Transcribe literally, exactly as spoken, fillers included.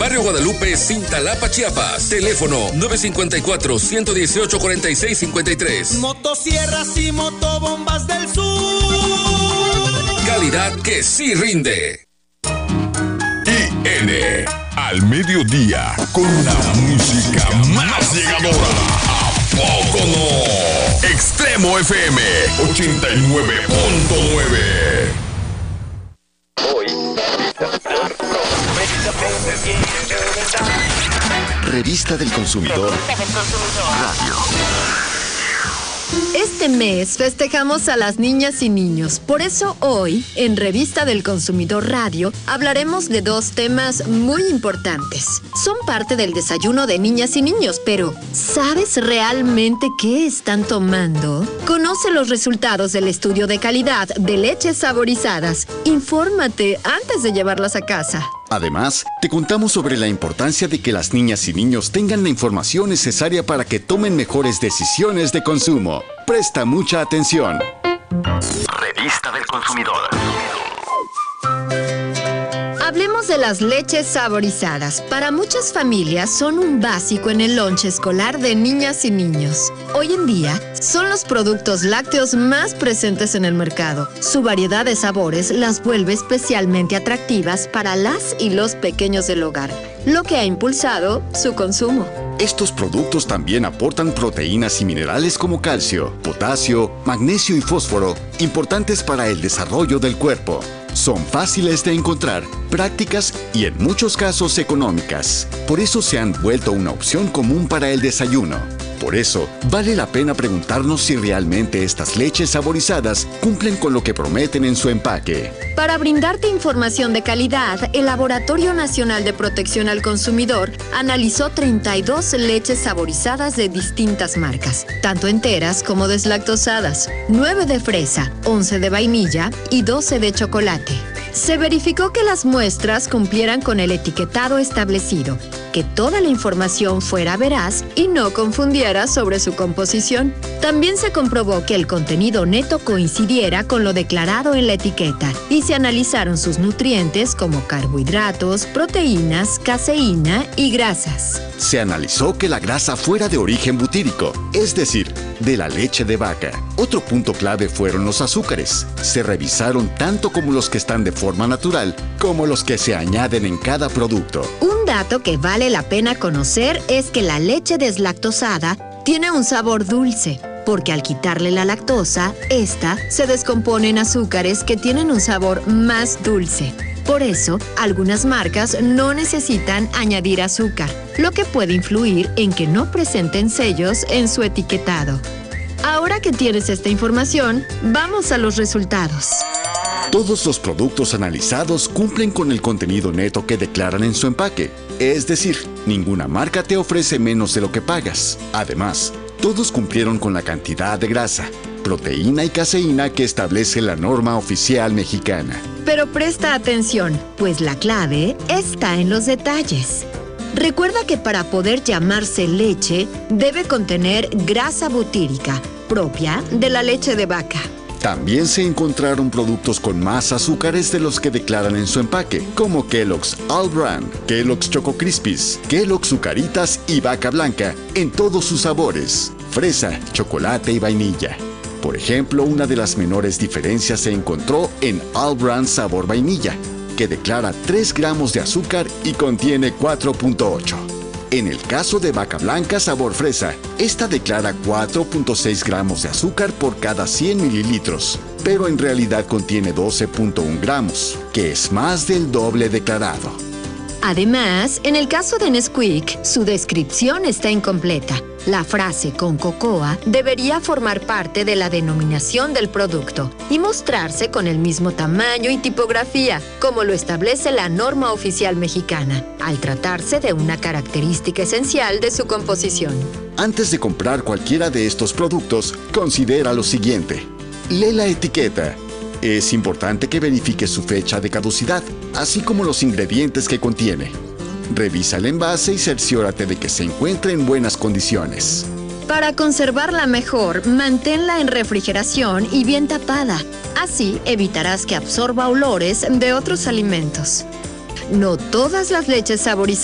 Barrio Guadalupe, Cintalapa, Chiapas. Teléfono nueve cinco cuatro, uno uno ocho, cuatro seis cinco tres. Motosierras y motobombas del sur. Calidad que sí rinde. I N al mediodía con la música más llegadora. ¿A poco no? Extremo F M ochenta y nueve punto nueve. Hoy, Revista del Consumidor Radio. Este mes festejamos a las niñas y niños. Por eso hoy, en Revista del Consumidor Radio, hablaremos de dos temas muy importantes. Son parte del desayuno de niñas y niños, pero ¿sabes realmente qué están tomando? Conoce los resultados del estudio de calidad de leches saborizadas. Infórmate antes de llevarlas a casa. Además, te contamos sobre la importancia de que las niñas y niños tengan la información necesaria para que tomen mejores decisiones de consumo. Presta mucha atención. Revista del Consumidor. Hablemos de las leches saborizadas. Para muchas familias son un básico en el lonche escolar de niñas y niños. Hoy en día son los productos lácteos más presentes en el mercado. Su variedad de sabores las vuelve especialmente atractivas para las y los pequeños del hogar, lo que ha impulsado su consumo. Estos productos también aportan proteínas y minerales como calcio, potasio, magnesio y fósforo, importantes para el desarrollo del cuerpo. Son fáciles de encontrar, prácticas y en muchos casos económicas. Por eso se han vuelto una opción común para el desayuno. Por eso, vale la pena preguntarnos si realmente estas leches saborizadas cumplen con lo que prometen en su empaque. Para brindarte información de calidad, el Laboratorio Nacional de Protección al Consumidor analizó treinta y dos leches saborizadas de distintas marcas, tanto enteras como deslactosadas, nueve de fresa, once de vainilla y doce de chocolate. Se verificó que las muestras cumplieran con el etiquetado establecido, que toda la información fuera veraz y no confundiera sobre su composición. También se comprobó que el contenido neto coincidiera con lo declarado en la etiqueta y se analizaron sus nutrientes como carbohidratos, proteínas, caseína y grasas. Se analizó que la grasa fuera de origen butírico, es decir, de la leche de vaca. Otro punto clave fueron los azúcares. Se revisaron tanto como los que están de forma natural como los que se añaden en cada producto. Un dato que vale la pena conocer es que la leche deslactosada tiene un sabor dulce, porque al quitarle la lactosa, esta se descompone en azúcares que tienen un sabor más dulce. Por eso, algunas marcas no necesitan añadir azúcar, lo que puede influir en que no presenten sellos en su etiquetado. Ahora que tienes esta información, vamos a los resultados. Todos los productos analizados cumplen con el contenido neto que declaran en su empaque. Es decir, ninguna marca te ofrece menos de lo que pagas. Además, todos cumplieron con la cantidad de grasa, proteína y caseína que establece la norma oficial mexicana. Pero presta atención, pues la clave está en los detalles. Recuerda que para poder llamarse leche, debe contener grasa butírica, propia de la leche de vaca. También se encontraron productos con más azúcares de los que declaran en su empaque, como Kellogg's All Brand, Kellogg's Choco Krispies, Kellogg's Zucaritas y Vaca Blanca, en todos sus sabores, fresa, chocolate y vainilla. Por ejemplo, una de las menores diferencias se encontró en All Brand Sabor Vainilla, que declara tres gramos de azúcar y contiene cuatro punto ocho. En el caso de Vaca Blanca Sabor Fresa, esta declara cuatro punto seis gramos de azúcar por cada cien mililitros, pero en realidad contiene doce punto uno gramos, que es más del doble declarado. Además, en el caso de Nesquik, su descripción está incompleta. La frase con cocoa debería formar parte de la denominación del producto y mostrarse con el mismo tamaño y tipografía, como lo establece la norma oficial mexicana, al tratarse de una característica esencial de su composición. Antes de comprar cualquiera de estos productos, considera lo siguiente. Lee la etiqueta. Es importante que verifiques su fecha de caducidad, así como los ingredientes que contiene. Revisa el envase y cerciórate de que se encuentre en buenas condiciones. Para conservarla mejor, manténla en refrigeración y bien tapada. Así evitarás que absorba olores de otros alimentos. No todas las leches saborizadas